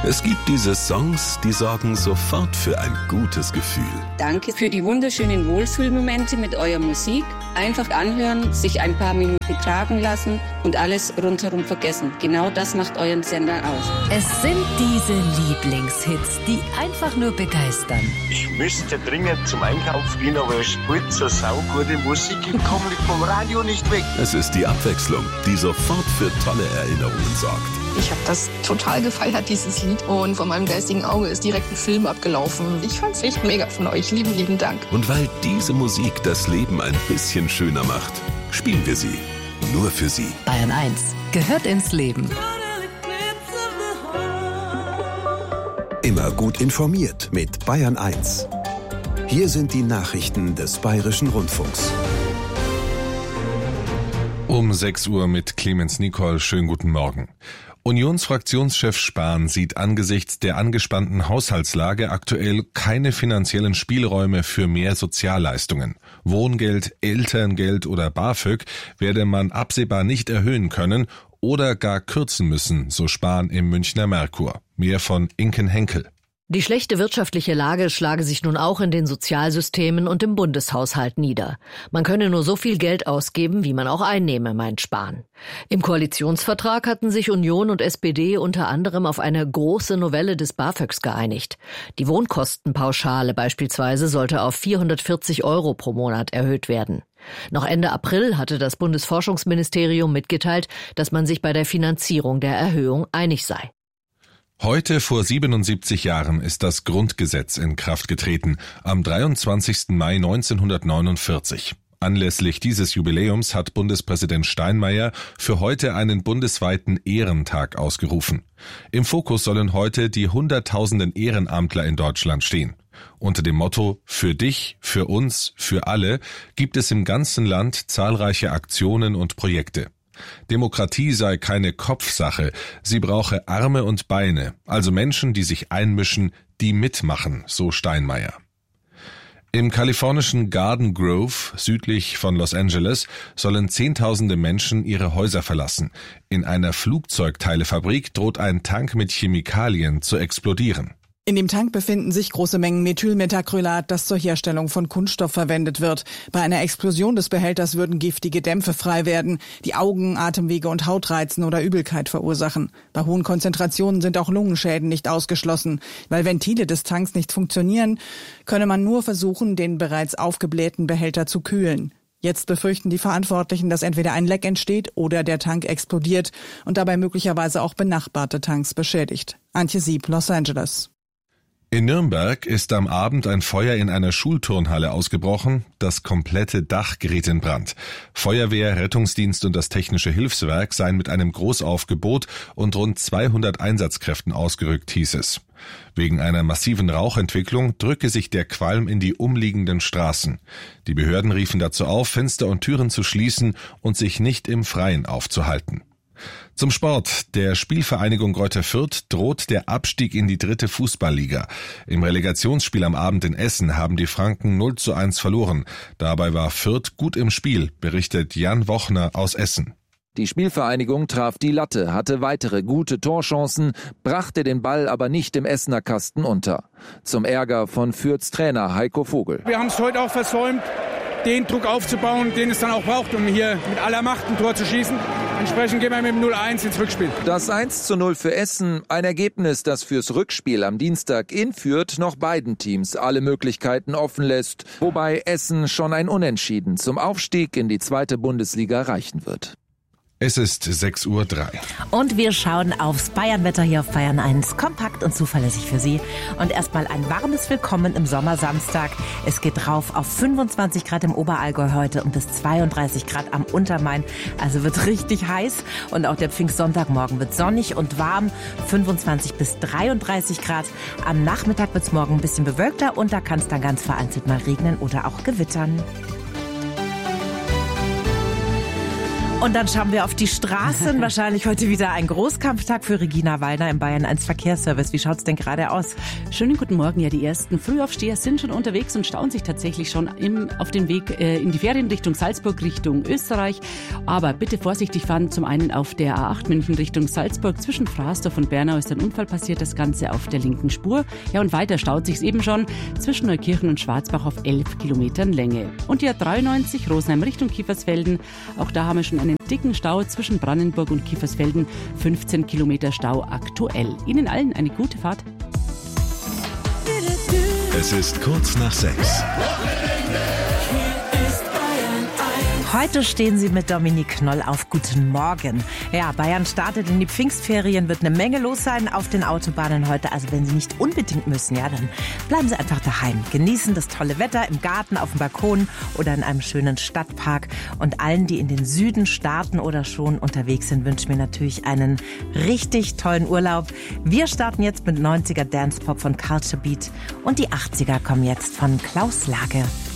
Es gibt diese Songs, die sorgen sofort für ein gutes Gefühl. Danke für die wunderschönen Wohlfühlmomente mit eurer Musik. Einfach anhören, sich ein paar Minuten tragen lassen und alles rundherum vergessen. Genau das macht euren Sender aus. Es sind diese Lieblingshits, die einfach nur begeistern. Ich müsste dringend zum Einkauf gehen, aber es spielt so saugute Musik. Ich komme vom Radio nicht weg. Es ist die Abwechslung, die sofort für tolle Erinnerungen sorgt. Ich habe das total gefeiert, dieses Lied. Und vor meinem geistigen Auge ist direkt ein Film abgelaufen. Ich fand's echt mega von euch. Lieben Dank. Und weil diese Musik das Leben ein bisschen schöner macht, spielen wir sie. Nur für Sie. Bayern 1 gehört ins Leben. Immer gut informiert mit Bayern 1. Hier sind die Nachrichten des Bayerischen Rundfunks. Um 6 Uhr mit Clemens Nicol. Schönen guten Morgen. Unionsfraktionschef Spahn sieht angesichts der angespannten Haushaltslage aktuell keine finanziellen Spielräume für mehr Sozialleistungen. Wohngeld, Elterngeld oder BAföG werde man absehbar nicht erhöhen können oder gar kürzen müssen, so Spahn im Münchner Merkur. Mehr von Inken Henkel. Die schlechte wirtschaftliche Lage schlage sich nun auch in den Sozialsystemen und im Bundeshaushalt nieder. Man könne nur so viel Geld ausgeben, wie man auch einnehme, meint Spahn. Im Koalitionsvertrag hatten sich Union und SPD unter anderem auf eine große Novelle des BAföGs geeinigt. Die Wohnkostenpauschale beispielsweise sollte auf 440 € pro Monat erhöht werden. Noch Ende April hatte das Bundesforschungsministerium mitgeteilt, dass man sich bei der Finanzierung der Erhöhung einig sei. Heute vor 77 Jahren ist das Grundgesetz in Kraft getreten, am 23. Mai 1949. Anlässlich dieses Jubiläums hat Bundespräsident Steinmeier für heute einen bundesweiten Ehrentag ausgerufen. Im Fokus sollen heute die Hunderttausenden Ehrenamtler in Deutschland stehen. Unter dem Motto »Für dich, für uns, für alle« gibt es im ganzen Land zahlreiche Aktionen und Projekte. Demokratie sei keine Kopfsache, sie brauche Arme und Beine, also Menschen, die sich einmischen, die mitmachen, so Steinmeier. Im kalifornischen Garden Grove, südlich von Los Angeles, sollen Zehntausende Menschen ihre Häuser verlassen. In einer Flugzeugteilefabrik droht ein Tank mit Chemikalien zu explodieren. In dem Tank befinden sich große Mengen Methylmethacrylat, das zur Herstellung von Kunststoff verwendet wird. Bei einer Explosion des Behälters würden giftige Dämpfe frei werden, die Augen, Atemwege und Haut reizen oder Übelkeit verursachen. Bei hohen Konzentrationen sind auch Lungenschäden nicht ausgeschlossen. Weil Ventile des Tanks nicht funktionieren, könne man nur versuchen, den bereits aufgeblähten Behälter zu kühlen. Jetzt befürchten die Verantwortlichen, dass entweder ein Leck entsteht oder der Tank explodiert und dabei möglicherweise auch benachbarte Tanks beschädigt. Antje Sieb, Los Angeles. In Nürnberg ist am Abend ein Feuer in einer Schulturnhalle ausgebrochen. Das komplette Dach geriet in Brand. Feuerwehr, Rettungsdienst und das Technische Hilfswerk seien mit einem Großaufgebot und rund 200 Einsatzkräften ausgerückt, hieß es. Wegen einer massiven Rauchentwicklung drücke sich der Qualm in die umliegenden Straßen. Die Behörden riefen dazu auf, Fenster und Türen zu schließen und sich nicht im Freien aufzuhalten. Zum Sport. Der Spielvereinigung Greuther Fürth droht der Abstieg in die 3. Fußballliga. Im Relegationsspiel am Abend in Essen haben die Franken 0:1 verloren. Dabei war Fürth gut im Spiel, berichtet Jan Wochner aus Essen. Die Spielvereinigung traf die Latte, hatte weitere gute Torchancen, brachte den Ball aber nicht im Essener Kasten unter. Zum Ärger von Fürths Trainer Heiko Vogel. Wir haben es heute auch versäumt, den Druck aufzubauen, den es dann auch braucht, um hier mit aller Macht ein Tor zu schießen. Entsprechend gehen wir mit dem 0:1 ins Rückspiel. Das 1:0 für Essen, ein Ergebnis, das fürs Rückspiel am Dienstag in Fürth noch beiden Teams alle Möglichkeiten offen lässt, wobei Essen schon ein Unentschieden zum Aufstieg in die 2. Bundesliga reichen wird. Es ist 6:03 Uhr. Und wir schauen aufs Bayernwetter hier auf Bayern 1. Kompakt und zuverlässig für Sie. Und erstmal ein warmes Willkommen im Sommersamstag. Es geht rauf auf 25 Grad im Oberallgäu heute und bis 32 Grad am Untermain. Also wird richtig heiß. Und auch der Pfingstsonntagmorgen wird sonnig und warm. 25 bis 33 Grad. Am Nachmittag wird es morgen ein bisschen bewölkter und da kann es dann ganz vereinzelt mal regnen oder auch gewittern. Und dann schauen wir auf die Straßen. Wahrscheinlich heute wieder ein Großkampftag für Regina Weiner im Bayern 1 Verkehrsservice. Wie schaut's denn gerade aus? Schönen guten Morgen. Ja, die ersten Frühaufsteher sind schon unterwegs und stauen sich tatsächlich schon auf den Weg in die Ferien Richtung Salzburg, Richtung Österreich. Aber bitte vorsichtig fahren. Zum einen auf der A8 München Richtung Salzburg. Zwischen Frasdorf und Bernau ist ein Unfall passiert. Das Ganze auf der linken Spur. Ja, und weiter staut sich's eben schon zwischen Neukirchen und Schwarzbach auf 11 Kilometern Länge. Und die A93 Rosenheim Richtung Kiefersfelden. Auch da haben wir schon einen dicken Stau zwischen Brandenburg und Kiefersfelden. 15 Kilometer Stau aktuell. Ihnen allen eine gute Fahrt. Es ist kurz nach 6. Heute stehen Sie mit Dominique Knoll auf Guten Morgen. Ja, Bayern startet in die Pfingstferien, wird eine Menge los sein auf den Autobahnen heute. Also wenn Sie nicht unbedingt müssen, ja, dann bleiben Sie einfach daheim. Genießen das tolle Wetter im Garten, auf dem Balkon oder in einem schönen Stadtpark. Und allen, die in den Süden starten oder schon unterwegs sind, wünschen wir natürlich einen richtig tollen Urlaub. Wir starten jetzt mit 90er Dance Pop von Culture Beat und die 80er kommen jetzt von Klaus Lage.